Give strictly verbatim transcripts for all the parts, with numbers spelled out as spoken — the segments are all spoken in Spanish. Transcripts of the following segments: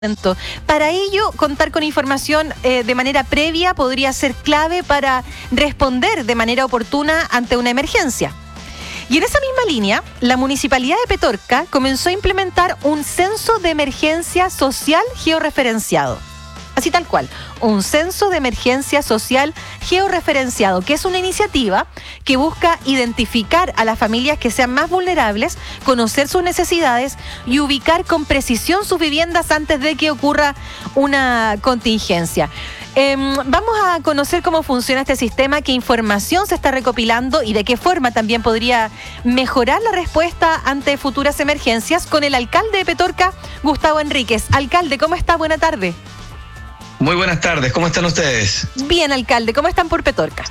Para ello, contar con información eh, de manera previa podría ser clave para responder de manera oportuna ante una emergencia. Y en esa misma línea, la Municipalidad de Petorca comenzó a implementar un censo de emergencia social georreferenciado. Así tal cual, un censo de emergencia social georreferenciado, que es una iniciativa que busca identificar a las familias que sean más vulnerables, conocer sus necesidades y ubicar con precisión sus viviendas antes de que ocurra una contingencia. Eh, vamos a conocer cómo funciona este sistema, qué información se está recopilando y de qué forma también podría mejorar la respuesta ante futuras emergencias con el alcalde de Petorca, Gustavo Enríquez. Alcalde, ¿cómo está? Buena tarde. Muy buenas tardes, ¿cómo están ustedes? Bien, alcalde, ¿cómo están por Petorca?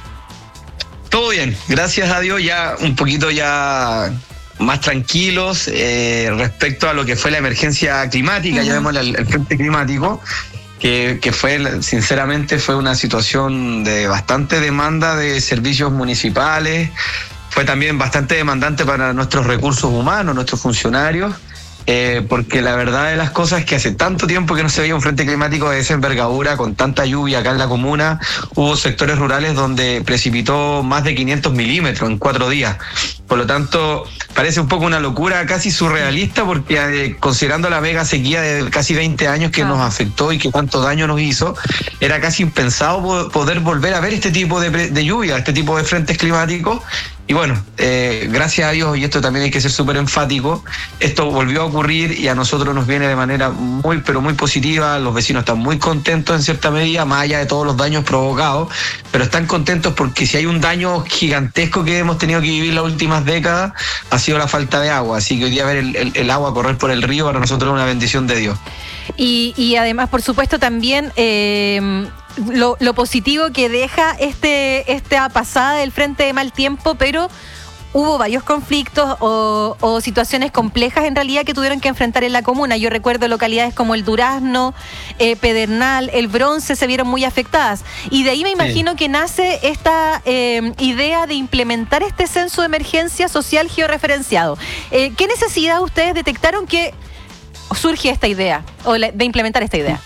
Todo bien, gracias a Dios, ya un poquito ya más tranquilos eh, respecto a lo que fue la emergencia climática, uh-huh. llamémosle el, el frente climático, que, que fue, sinceramente, fue una situación de bastante demanda de servicios municipales, fue también bastante demandante para nuestros recursos humanos, nuestros funcionarios. Eh, porque la verdad de las cosas es que hace tanto tiempo que no se veía un frente climático de esa envergadura, con tanta lluvia acá en la comuna. Hubo sectores rurales donde precipitó más de quinientos milímetros en cuatro días. Por lo tanto, parece un poco una locura casi surrealista, porque eh, considerando la mega sequía de casi veinte años que ah. nos afectó y que tanto daño nos hizo, era casi impensado poder volver a ver este tipo de, de lluvia, este tipo de frentes climáticos. Y bueno, eh, gracias a Dios, y esto también hay que ser súper enfático, esto volvió a ocurrir y a nosotros nos viene de manera muy, pero muy positiva. Los vecinos están muy contentos en cierta medida, más allá de todos los daños provocados, pero están contentos porque si hay un daño gigantesco que hemos tenido que vivir las últimas décadas, ha sido la falta de agua. Así que hoy día ver el, el, el agua correr por el río para nosotros es una bendición de Dios. Y, y además, por supuesto, también eh, lo, lo positivo que deja este esta pasada del frente de mal tiempo, pero hubo varios conflictos o, o situaciones complejas en realidad que tuvieron que enfrentar en la comuna. Yo recuerdo localidades como el Durazno, eh, Pedernal, el Bronce se vieron muy afectadas. Y de ahí me imagino sí. que nace esta eh, idea de implementar este censo de emergencia social georreferenciado. Eh, ¿Qué necesidad ustedes detectaron que surge esta idea o de implementar esta idea?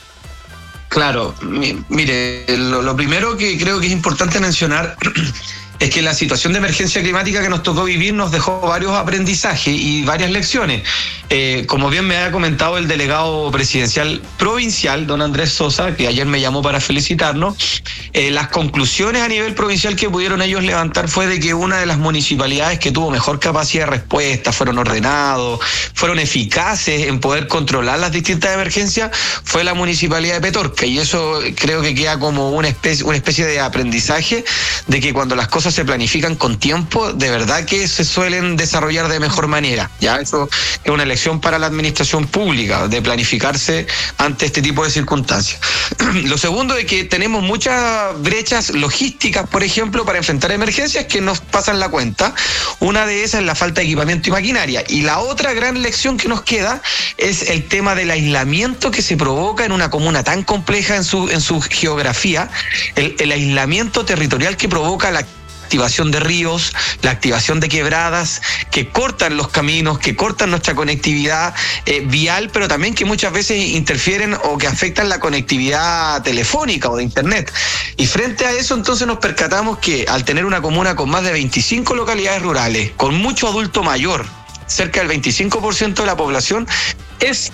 Claro, mire, lo, lo primero que creo que es importante mencionar es que la situación de emergencia climática que nos tocó vivir nos dejó varios aprendizajes y varias lecciones. Eh, como bien me ha comentado el delegado presidencial provincial, don Andrés Sosa, que ayer me llamó para felicitarnos, eh, las conclusiones a nivel provincial que pudieron ellos levantar fue de que una de las municipalidades que tuvo mejor capacidad de respuesta, fueron ordenados, fueron eficaces en poder controlar las distintas emergencias, fue la municipalidad de Petorca. Y eso creo que queda como una especie, una especie de aprendizaje de que cuando las cosas se planifican con tiempo, de verdad que se suelen desarrollar de mejor manera. Ya eso es una lección para la administración pública, de planificarse ante este tipo de circunstancias. Lo segundo es que tenemos muchas brechas logísticas, por ejemplo, para enfrentar emergencias que nos pasan la cuenta. Una de esas es la falta de equipamiento y maquinaria. Y la otra gran lección que nos queda es el tema del aislamiento que se provoca en una comuna tan compleja en su, en su geografía, el, el aislamiento territorial que provoca la activación de ríos, la activación de quebradas que cortan los caminos, que cortan nuestra conectividad eh, vial, pero también que muchas veces interfieren o que afectan la conectividad telefónica o de internet. Y frente a eso, entonces nos percatamos que al tener una comuna con más de veinticinco localidades rurales, con mucho adulto mayor, cerca del veinticinco por ciento de la población, es...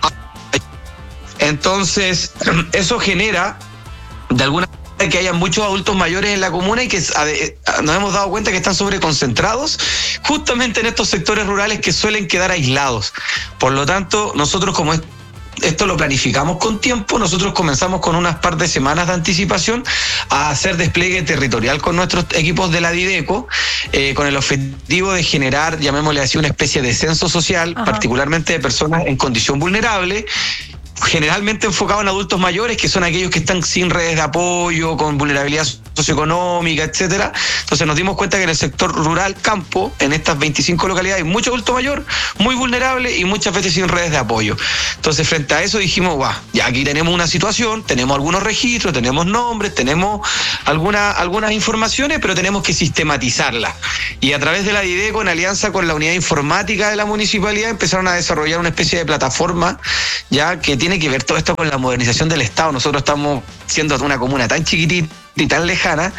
Entonces, eso genera, de alguna que haya muchos adultos mayores en la comuna y que nos hemos dado cuenta que están sobreconcentrados justamente en estos sectores rurales que suelen quedar aislados. Por lo tanto, nosotros como es esto lo planificamos con tiempo, nosotros comenzamos con unas par de semanas de anticipación a hacer despliegue territorial con nuestros equipos de la Dideco, eh, con el objetivo de generar, llamémosle así, una especie de censo social, Ajá. particularmente de personas en condición vulnerable, generalmente enfocado en adultos mayores, que son aquellos que están sin redes de apoyo, con vulnerabilidad socioeconómica, etcétera. Entonces nos dimos cuenta que en el sector rural, campo, en estas veinticinco localidades hay mucho adulto mayor, muy vulnerable y muchas veces sin redes de apoyo. Entonces frente a eso dijimos, guau, ya aquí tenemos una situación, tenemos algunos registros, tenemos nombres, tenemos alguna, algunas informaciones, pero tenemos que sistematizarlas. Y a través de la DIDECO, en alianza con la unidad informática de la municipalidad, empezaron a desarrollar una especie de plataforma ya que tiene que ver todo esto con la modernización del Estado. Nosotros estamos siendo una comuna tan chiquitita y tan lejana,